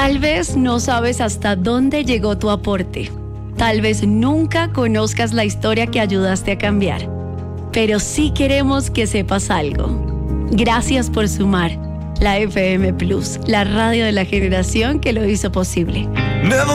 Tal vez no sabes hasta dónde llegó tu aporte. Tal vez nunca conozcas la historia que ayudaste a cambiar. Pero sí queremos que sepas algo. Gracias por sumar. La FM Plus, la radio de la generación que lo hizo posible. Never